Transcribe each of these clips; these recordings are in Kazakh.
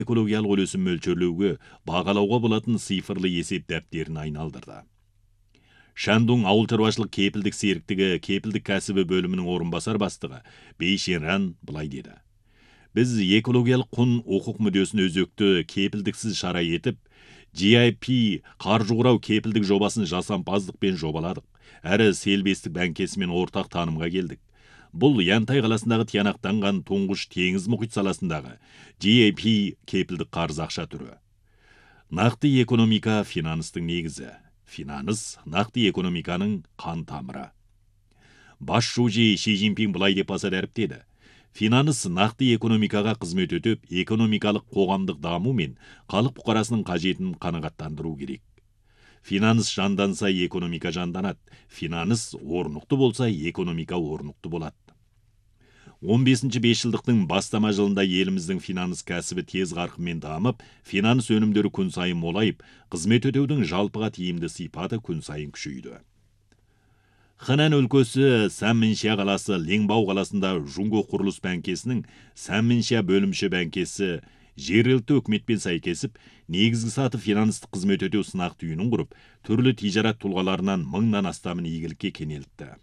экологиялық үлесін мөлшерлеуге, бағалауға болатын цифрлы есеп дәптерін айналдырды. Шандун ауыл шаруашылық кепілдік серіктігі кепілдік кәсібі бөлімінің орынбасар бастығы Бей Шенран былай деді. Біз экологиялық құн оқық мүддесін өзекті кепілдіксіз шара етіп, GIP қаржы құрау кепілдік жобасын жасампаздықпен жобаладық. Әрі селбестік бәңкесімен ортақ танымға келдік. Бұл Янтай қаласындағы тиянақтанған тұңғыш теңіз мұхит саласындағы GIP кепілдік қарыз ақша түрі. Нақты экономика финанстың негізі. Финанс нақты экономиканың қан тамыры. Бас шужи Ши Цзиньпин былай деп баса дәріптеді. Финанс нақты экономикаға қызмет өтіп, экономикалық қоғамдық даму мен халық бұқарасының қажетін қанағаттандыру керек. Финанс жанданса, экономика жанданады. Финанс орнықты болса, экономика орнықты болады. 15-ші бесжылдықтың бастама жылында еліміздің финанс кәсібі тез қарқынмен дамып, финанс өнімдері күн сайын молайып, қызмет өтеудің жалпыға тиімді сипаты күн сайын күшейді. Хэнань өлкесі Сәнминшия қаласы Ленбау қаласында Жунго құрылыс бәңкесінің Сәнминшия бөлімші бәңкесі жергілікті өкіметпен сәйкесіп, негізгі саты финанстық қызмет өтеу сынақ түйінін құрып, түрлі тижарат тұлғаларынан 1000-нан астамын игілікке кенелтті.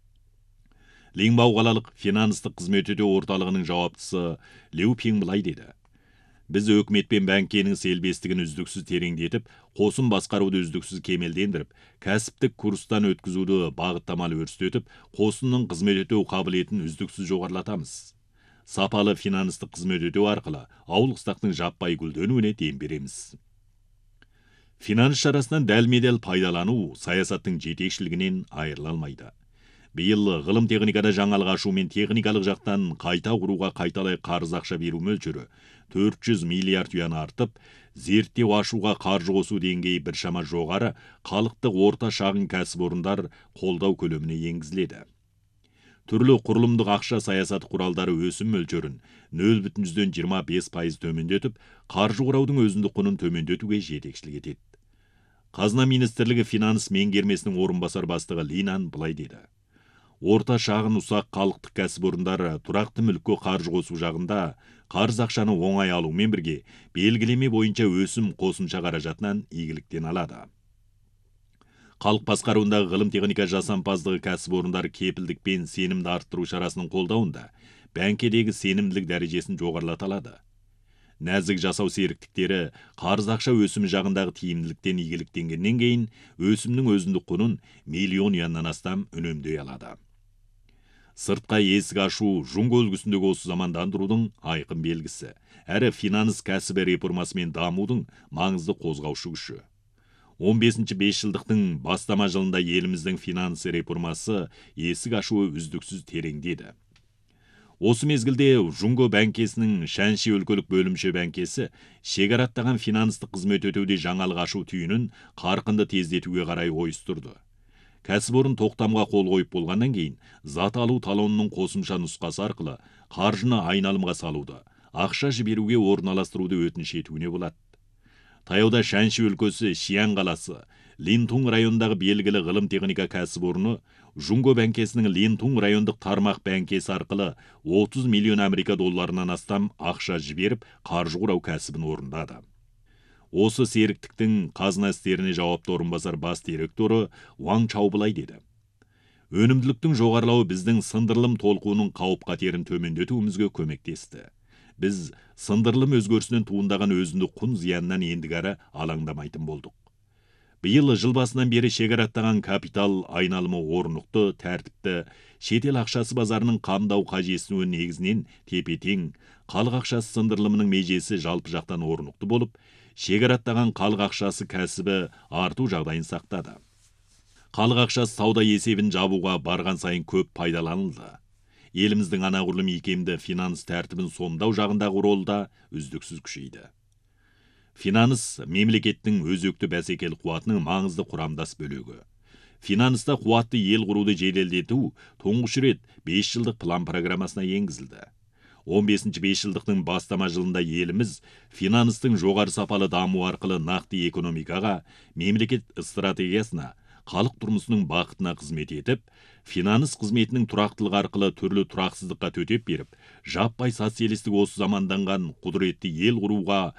Ленбау қалалық финанстық қызмет өтеу орталығының жауаптысы Леу Пин былай деді. Біз өкімет пен бәңкенің селбестігін үздіксіз тереңдетіп, қосын басқаруды үздіксіз кемелдендіріп, кәсіптік курстан өткізуді бағыттамалы өрістетіп, қосынның қызмет өтеу қабілетін үздіксіз жоғарылатамыз. Сапалы финанстық қызмет өтеу арқылы ауыл қыстақтың жаппай гүлденуіне дем береміз. Финанс шарасынан дәлме-дәл пайдалану саясаттың жетекшілігінен айырыла алмайды. Биыл ғылым техникада жаңалық ашу мен техникалық жақтан қайта құруға қайталай қарыз ақша беру мөлшері 400 миллиард юан артып, зерттеу ашуға қаржы қосу деңгейі біршама жоғары, халықтық орта шағын кәсіпорындар қолдау көлеміне енгізіледі. Түрлі құрылымдық ақша саясаты құралдары өсім мөлшерін 0,25% төмендетіп, қаржы құраудың өзіндік құнын төмендетуге жетекшілік етеді. Қазына министрлігі финанс меңгермесінің орынбасар бастығы Линан былай деді. Орта шағын ұсақ халықтық кәсіпорындар тұрақты мүлікке қаржы қосу жағында қарыз ақшаны оңай алумен бірге белгілеме бойынша өсім қосымша қаражатынан игіліктен алады. Халық басқаруындағы ғылым техника жасампаздығы кәсіпорындар кепілдік пен сенімді арттыру шарасының қолдауында бәңкедегі сенімділік дәрежесін жоғарылата алады. Нәзік жасау серіктіктері қарыз ақша өсімі жағындағы тиімділіктен игіліктенгеннен кейін өсімнің өзіндік құнын миллион юаннан астам үнемдей алады. Сыртқа есік ашу Жунго үлгісіндегі осы замандандырудың айқын белгісі, әрі финанс кәсібі реформасымен дамудың маңызды қозғаушы күші. 15-ші бесжылдықтың бастама жылында еліміздің финанс реформасы есік ашуы үздіксіз тереңдеді. Осы мезгілде Жунго бәңкесінің Шанши өлкөлік бөлімші бәңкесі шекараттаған финанстық қызмет өтеуде жаңалық ашу түйінін қарқынды тездетуге қарай ойыстырды. Кәсіпорын тоқтамға қол қойып болғаннан кейін, зат алу талонының қосымша нұсқасы арқылы қаржыны айналымға салуды, ақша жіберуге орналастыруды өтініш етуіне болады. Таяуда Шанши өлкесі Шиян қаласы, Линтун райондағы белгілі ғылым техника кәсіпорны Жунго бәңкесінің Линтун райондық тармақ бәңкесі арқылы 30 миллион америка долларынан астам ақша жіберіп, қаржы құрау кәсібін орындады. Осы серіктіктің қазына істеріне жауапты орынбасар бас директоры Ван Чау былай деді. Өнімділіктің жоғарылауы біздің сындырылым толқуының қауіп қатерін төмендетуімізге көмектесті. Біз сындырылым өзгерісінен туындаған өзіндік құн зиянынан ендігәрі алаңдамайтын болдық. Биыл жыл басынан бері шекараттаған капитал айналымы орнықты, тәртіпті, шетел ақшасы базарының қамдау қажетсінуі негізінен тепе-тең, халық ақшасы сындырылымының межесі жалпы жақтан орнықты болып, шекараттаған халық ақшасы кәсібі арту жағдайын сақтады. Халық ақшасы сауда есебін жабуға барған сайын көп пайдаланылды. Еліміздің анағұрлым икемді финанс тәртібін сомдау жағындағы ролы да үздіксіз күшейді. Финанс мемлекеттің өзекті бәсекелі қуатының маңызды құрамдас бөлігі. Финанста қуатты ел құруды жеделдету тұңғыш рет 5 жылдық план программасына енгізілді. 15-ші бесжылдықтың бастама жылында еліміз финанстың жоғары сапалы даму арқылы нақты экономикаға, мемлекет стратегиясына, халық тұрмысының бақытына қызмет етіп, финанс қызметінің тұрақтылығы арқылы түрлі тұрақсыздыққа төтеп беріп, жаппай социалистік осы заманданған құдіретті ел құруға